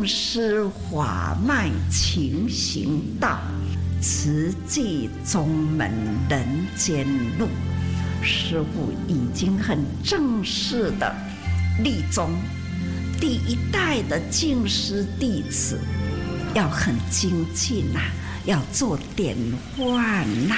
正师法脉勤行道，慈济宗门人间路。师父已经很正式的立宗，第一代的净师弟子要很精进啊，要做典范呐。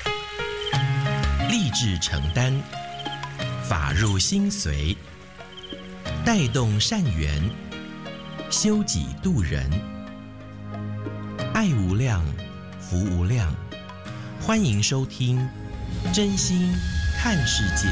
立志承担，法入心随，带动善缘，修己度人，爱无量，福无量。欢迎收听《真心看世界》。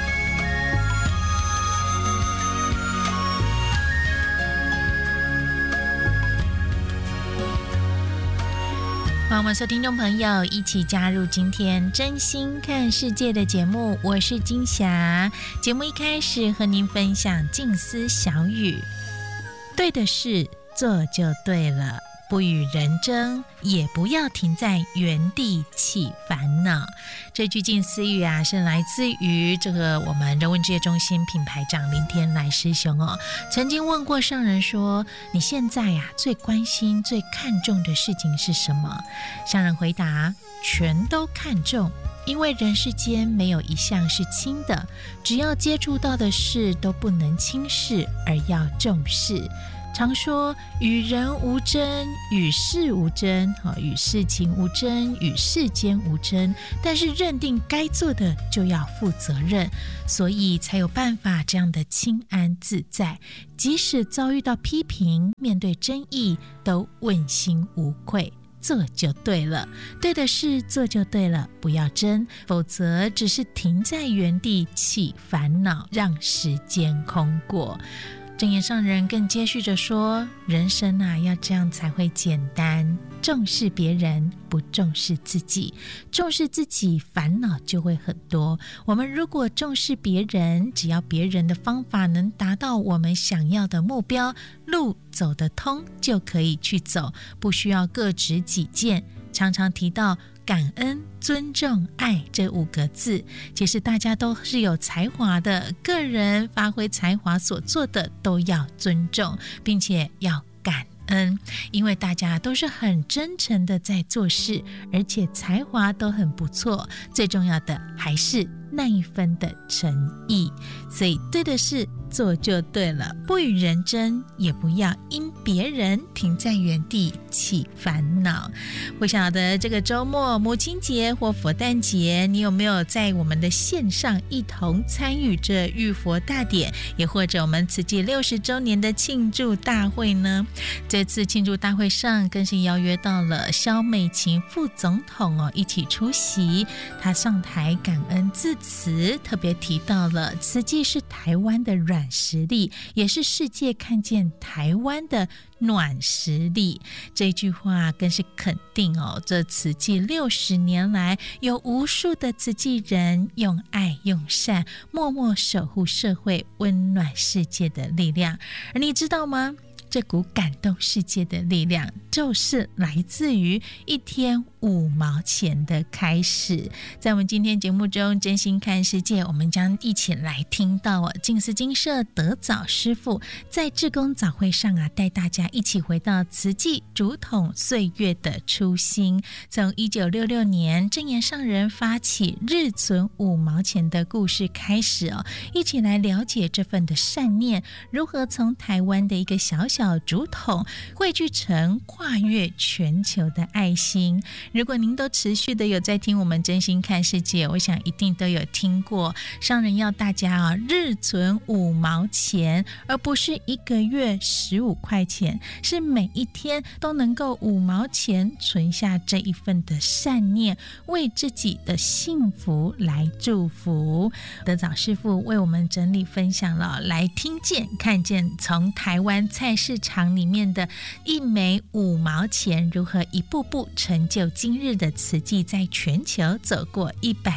欢迎我们所有听众朋友一起加入今天真心看世界的节目，我是金霞。节目一开始和您分享静思小语：对的事做就对了，不与人争，也不要停在原地起烦恼。这句静思语啊，是来自于我们人文职业中心品牌长林天来师兄哦。曾经问过上人说：“你现在最关心、最看重的事情是什么？”上人回答：“全都看重。”因为人世间没有一项是轻的，只要接触到的事都不能轻视，而要重视。常说与人无争，与事无争，与事情无争，与世间无争，但是认定该做的就要负责任，所以才有办法这样的清安自在，即使遭遇到批评，面对争议都问心无愧。做就对了，对的事做就对了，不要争，否则只是停在原地起烦恼，让时间空过。正言上人更接续着说，人生要这样才会简单，重视别人，不重视自己，重视自己烦恼就会很多。我们如果重视别人，只要别人的方法能达到我们想要的目标，路走得通就可以去走，不需要各执己见。常常提到感恩、尊重、爱这5个字，其实大家都是有才华的，个人发挥才华所做的都要尊重，并且要感恩，因为大家都是很真诚的在做事，而且才华都很不错，最重要的还是那一分的诚意。所以对的事做就对了，不与人争，也不要因别人停在原地起烦恼。不晓得这个周末母亲节或佛诞节，你有没有在我们的线上一同参与这浴佛大典，也或者我们慈济60周年的庆祝大会呢？这次庆祝大会上更是邀约到了萧美琴副总统一起出席，他上台感恩致辞，特别提到了慈济是台湾的软实力，也是世界看见台湾的暖实力。这句话更是肯定这慈济60年来有无数的慈济人用爱用善默默守护社会，温暖世界的力量。而你知道吗？这股感动世界的力量，就是来自于1天5毛钱的开始。在我们今天节目中，真心看世界，我们将一起来听到净思精舍德早师父在志工早会上带大家一起回到慈济竹筒岁月的初心。从1966年正言上人发起日存5毛钱的故事开始一起来了解这份的善念如何从台湾的一个小小竹筒汇聚成跨越全球的爱心。如果您都持续的有在听我们真心看世界，我想一定都有听过上人要大家日存5毛钱，而不是1个月15块钱，是每一天都能够5毛钱存下这一份的善念，为自己的幸福来祝福。德早师父为我们整理分享了来听见看见从台湾菜市场里面的1枚5毛钱如何一步步成就今日的慈济，在全球走过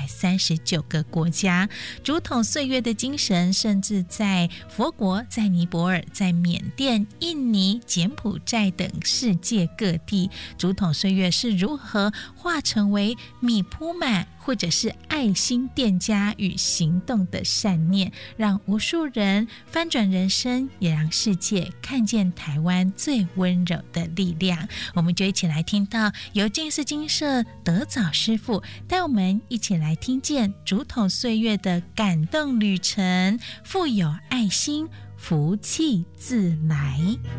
139个国家，竹筒岁月的精神甚至在佛国、在尼泊尔、在缅甸、印尼、柬埔寨等世界各地，竹筒岁月是如何化成为米铺满或者是爱心店家与行动的善念，让无数人翻转人生，也让世界看见台湾最温柔的力量。我们就一起来听到由净思精舍德藻师父带我们一起来听见竹筒岁月的感动旅程，富有爱心，福气自来。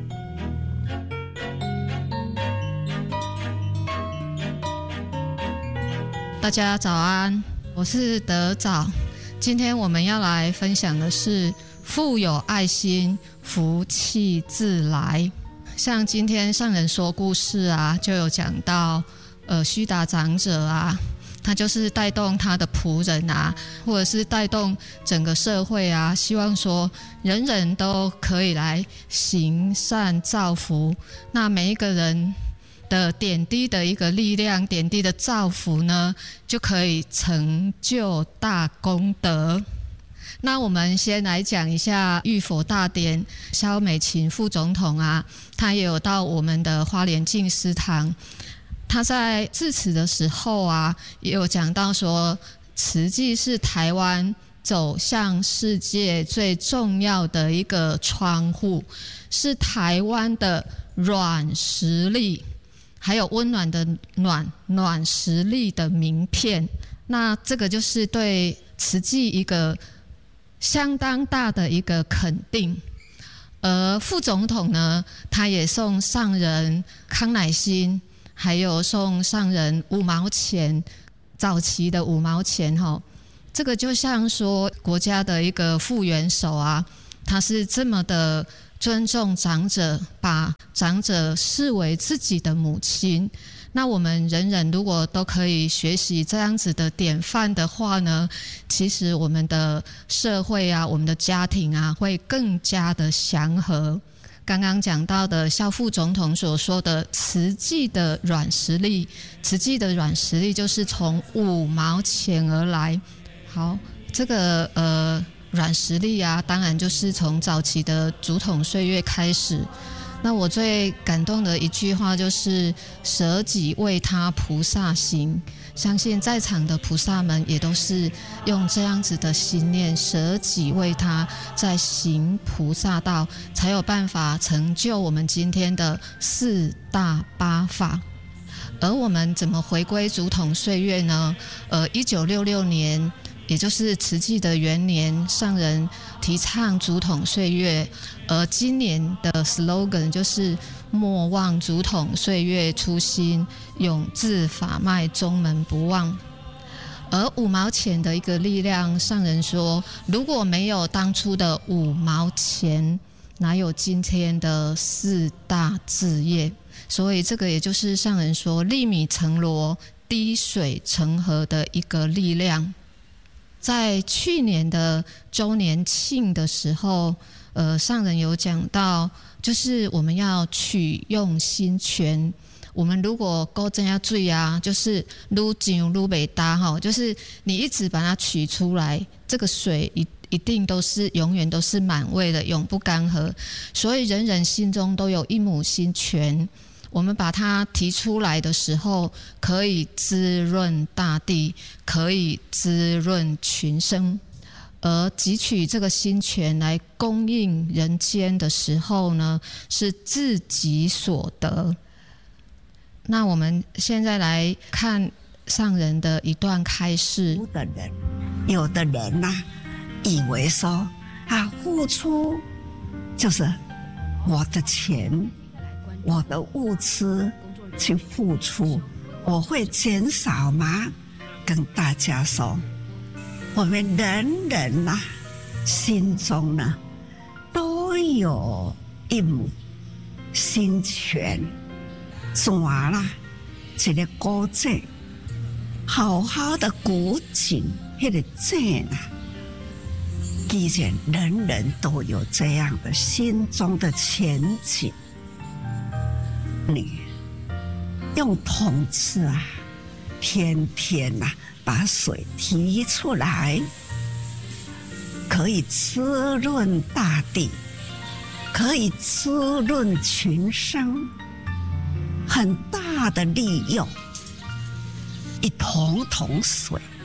大家早安，我是德藻。今天我们要来分享的是富有爱心，福气自来。像今天上人说故事啊，就有讲到须达长者啊，他就是带动他的仆人啊，或者是带动整个社会啊，希望说人人都可以来行善造福。那每一个人的点滴的一个力量，点滴的造福呢，就可以成就大功德。那我们先来讲一下浴佛大典，萧美琴副总统啊，他也有到我们的花莲净思堂。他在致辞的时候啊，也有讲到说，慈济是台湾走向世界最重要的一个窗户，是台湾的软实力，还有温暖的暖实力的名片。那这个就是对慈济一个相当大的一个肯定。而副总统呢，他也送上人康乃馨，还有送上人5毛钱，早期的5毛钱这个就像说国家的一个副元首啊，他是这么的尊重长者，把长者视为自己的母亲。那我们人人如果都可以学习这样子的典范的话呢，其实我们的社会啊，我们的家庭啊，会更加的祥和。刚刚讲到的萧副总统所说的慈济的软实力，慈济的软实力就是从5毛钱而来。好，这个软实力啊，当然就是从早期的竹筒岁月开始。那我最感动的一句话就是舍己为他菩萨行，相信在场的菩萨们也都是用这样子的心念，舍己为他，在行菩萨道，才有办法成就我们今天的4大8法。而我们怎么回归竹筒岁月呢？1966年，也就是慈济的元年，上人提倡竹筒岁月，而今年的 slogan 就是莫忘竹筒岁月初心，永自法脉中门不忘。而5毛钱的一个力量，上人说，如果没有当初的5毛钱，哪有今天的4大志业？所以这个也就是上人说粒米成箩，滴水成河的一个力量。在去年的周年庆的时候，上人有讲到，就是我们要取用心权。我们如果勾真要注意啊，就是愈上愈袂大就是你一直把它取出来，这个水一定都是永远都是满位的，永不干涸。所以人人心中都有一亩心泉，我们把它提出来的时候，可以滋润大地，可以滋润群生。而汲取这个心泉来供应人间的时候呢，是自己所得。那我们现在来看上人的一段开示。 有的人以为说付出就是我的钱，我的物资去付出，我会减少吗？跟大家说，我们人人心中都有一亩心泉，泉一个古井，好好的古井，那个井既然人人都有这样的心中的前景，你用桶子天天把水提出来，可以滋润大地，可以滋润群生，很大的利用。一桶桶水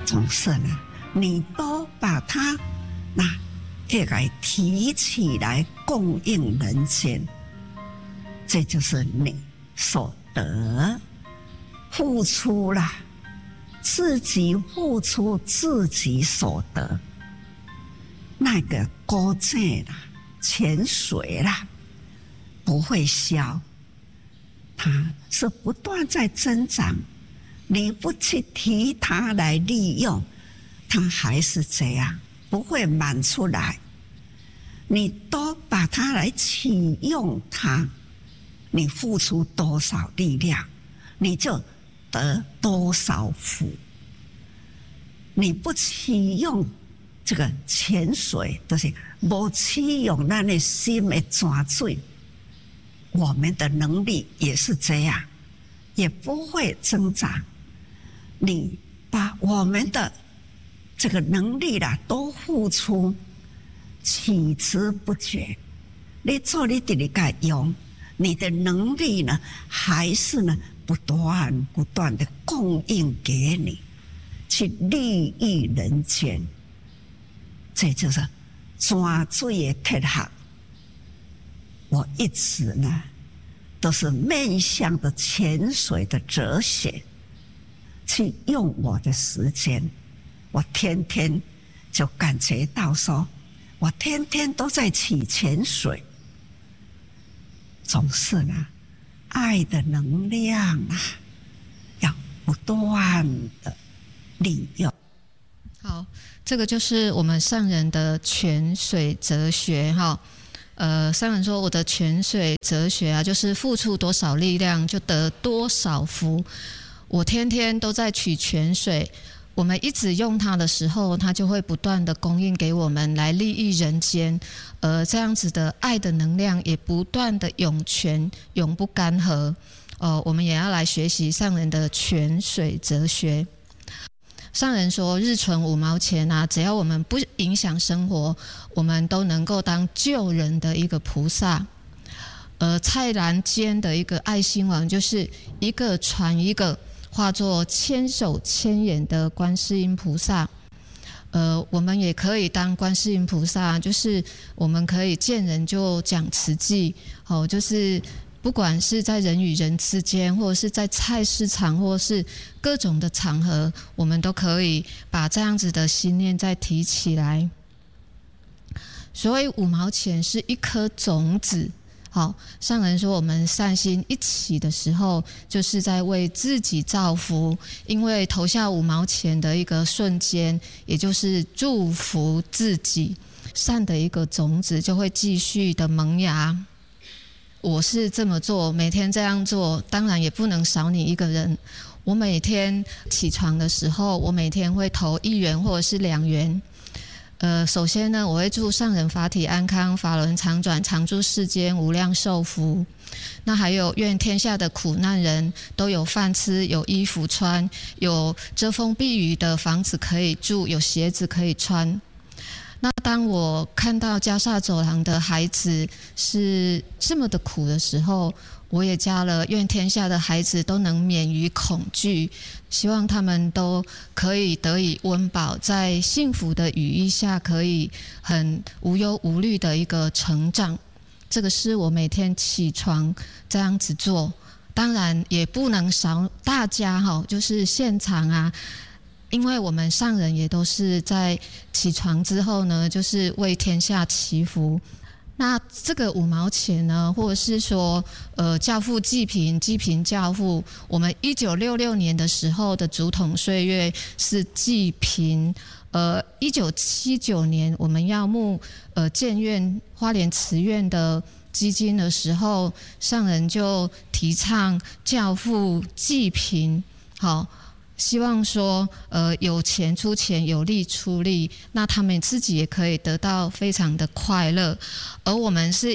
总是呢，你都把它给提起来供应人间，这就是你所得。付出了，自己付出自己所得，那个锅井啦、泉水啦，不会消，它是不断在增长。你不去提它来利用，它还是这样，不会满出来。你都把它来启用它，你付出多少力量，你就得多少福。你不启用这个泉水，就是没启用咱的心的泉水，我们的能力也是这样，也不会增长。你把我们的这个能力啦都付出，取之不绝。你做你自己该用，你的能力呢，还是呢不断不断的供应给你，去利益人间。这就是泉水的铁学。我一直呢都是面向着泉水的哲学去用我的时间。我天天就感觉到说，我天天都在取泉水，总是呢爱的能量要不断的利用。 好，这个就是我们上人的泉水哲学哈。上人说我的泉水哲学就是付出多少力量就得多少福。我天天都在取泉水，我们一直用它的时候，它就会不断的供应给我们来利益人间，这样子的爱的能量也不断的涌泉，永不干涸。我们也要来学习上人的泉水哲学。上人说日存5毛钱只要我们不影响生活，我们都能够当救人的一个菩萨。菜篮间的一个爱心网，就是一个传一个，化作千手千眼的观世音菩萨。我们也可以当观世音菩萨，就是我们可以见人就讲慈济，就是不管是在人与人之间，或者是在菜市场，或者是各种的场合，我们都可以把这样子的心念再提起来。所谓5毛钱是一颗种子。好，上人说我们善心一起的时候，就是在为自己造福，因为投下5毛钱的一个瞬间，也就是祝福自己，善的一个种子就会继续的萌芽。我是这么做，每天这样做，当然也不能少你一个人。我每天起床的时候，我每天会投1元或者是2元。首先呢，我会祝上人法体安康，法轮常转，常住世间，无量寿福。那还有愿天下的苦难人都有饭吃，有衣服穿，有遮风避雨的房子可以住，有鞋子可以穿。那当我看到加萨走廊的孩子是这么的苦的时候，我也加了愿天下的孩子都能免于恐惧，希望他们都可以得以温饱，在幸福的羽翼下可以很无忧无虑的一个成长。这个是我每天起床这样子做，当然也不能少大家就是现场因为我们上人也都是在起床之后呢，就是为天下祈福。那这个5毛钱呢，或者是说教父济贫，济贫教父，我们1966年的时候的竹筒岁月是济贫。1979年我们要募建院花莲慈院的基金的时候，上人就提倡教父济贫。好，希望说有钱出钱，有力出力，那他们自己也可以得到非常的快乐。而我们是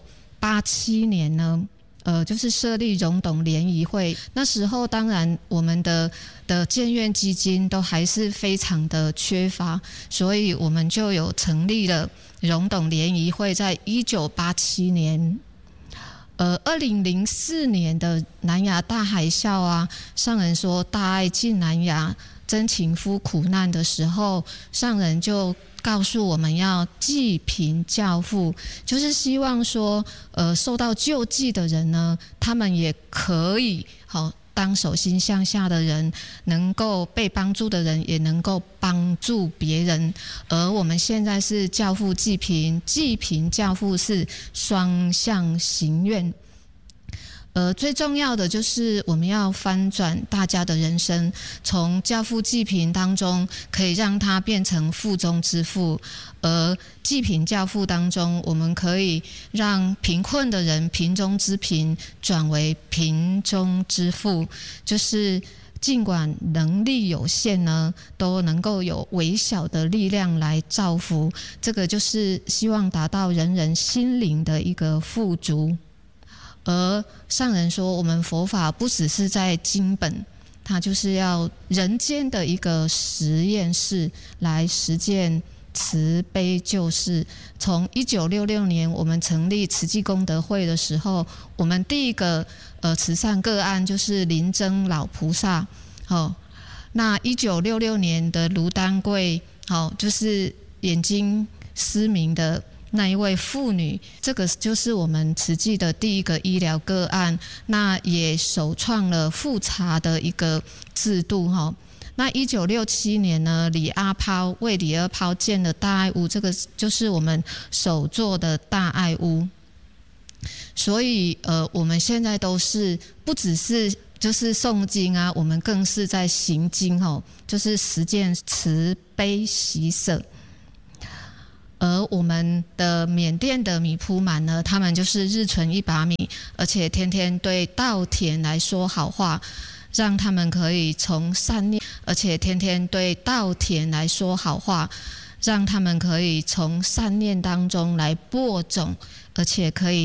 1987年呢就是设立荣董联谊会，那时候当然我们的建院基金都还是非常的缺乏，所以我们就有成立了荣董联谊会，在1987年 2004年的南亚大海啸啊，上人说大爱尽南亚，真情夫苦难的时候，上人就告诉我们要济贫教富，就是希望说，受到救济的人呢，他们也可以当手心向下的人，能够被帮助的人也能够帮助别人。而我们现在是教富济贫，济贫教富是双向行愿。最重要的就是我们要翻转大家的人生，从教富济贫当中可以让它变成富中之富，而济贫教富当中，我们可以让贫困的人贫中之贫转为贫中之富，就是尽管能力有限呢，都能够有微小的力量来造福，这个就是希望达到人人心灵的一个富足。而上人说，我们佛法不只是在经本，它就是要人间的一个实验室来实践慈悲救世。从1966年我们成立慈济功德会的时候，我们第一个慈善个案就是林真老菩萨。那1966年的卢丹贵，就是眼睛失明的那一位妇女，这个就是我们慈济的第一个医疗个案，那也首创了复查的一个制度。那1967年呢，李阿抛为李阿抛建了大爱屋，这个就是我们首座的大爱屋。所以我们现在都是不只是就是诵经啊，我们更是在行经，就是实践慈悲喜舍。而我们的缅甸的米铺满呢，他们就是日存1把米，而且天天对稻田来说好话，让他们可以从善念，而且天天对稻田来说好话，让他们可以从善念当中来播种，而且可以